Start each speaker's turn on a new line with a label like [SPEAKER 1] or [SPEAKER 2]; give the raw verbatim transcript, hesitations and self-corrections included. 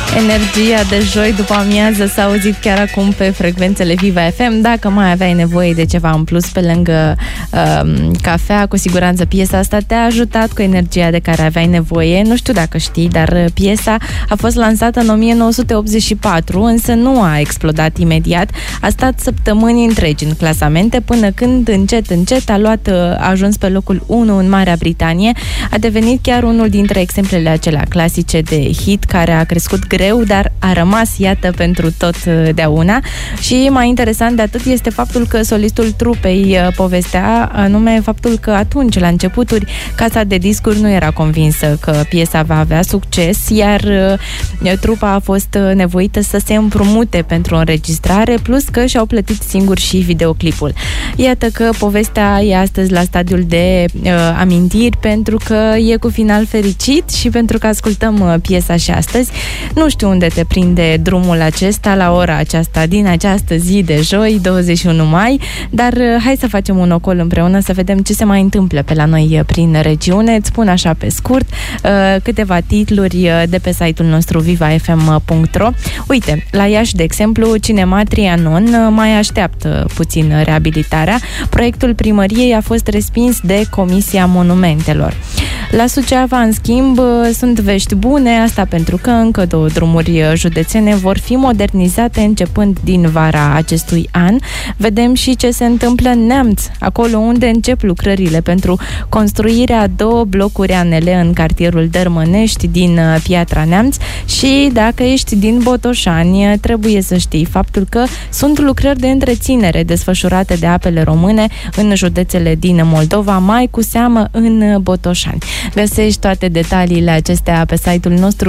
[SPEAKER 1] Energia de joi după amiază s-a auzit chiar acum pe frecvențele Viva F M. Dacă mai aveai nevoie de ceva în plus pe lângă uh, cafea, cu siguranță piesa asta te-a ajutat cu energia de care aveai nevoie. Nu știu dacă știi, dar piesa a fost lansată în o mie nouă sute optzeci și patru, însă nu a explodat imediat. A stat săptămâni întregi în clasamente până când încet, încet a luat, a ajuns pe locul unu în Marea Britanie. A devenit chiar unul dintre exemplele acelea clasice de hit care a crescut greu, dar a rămas, iată, pentru totdeauna. Și mai interesant de atât este faptul că solistul trupei povestea, anume faptul că atunci, la începuturi, casa de discuri nu era convinsă că piesa va avea succes, iar trupa a fost nevoită să se împrumute pentru o înregistrare, plus că și-au plătit singuri și videoclipul. Iată că povestea e astăzi la stadiul de uh, amintiri, pentru că e cu final fericit și pentru că ascultăm uh, piesa și astăzi. Nu știu unde te prinde drumul acesta la ora aceasta din această zi de joi, douăzeci și unu mai, dar uh, hai să facem un ocol împreună să vedem ce se mai întâmplă pe la noi uh, prin regiune. Îți spun așa pe scurt uh, câteva titluri uh, de pe site-ul nostru viva f m punct r o. Uite, la Iași, de exemplu, Cinema Trianon uh, mai așteaptă puțin reabilitarea. Proiectul primăriei a fost respins de Comisia Monumentelor. La Suceava, în schimb, sunt vești bune, asta pentru că încă două drumuri județene vor fi modernizate începând din vara acestui an. Vedem și ce se întâmplă în Neamț, acolo unde încep lucrările pentru construirea două blocuri A N L în cartierul Dărmănești din Piatra Neamț. Și dacă ești din Botoșani, trebuie să știi faptul că sunt lucrări de întreținere desfășurate de Apele Române în județele din Moldova, mai cu seamă în Botoșani. Găsești toate detaliile acestea pe site-ul nostru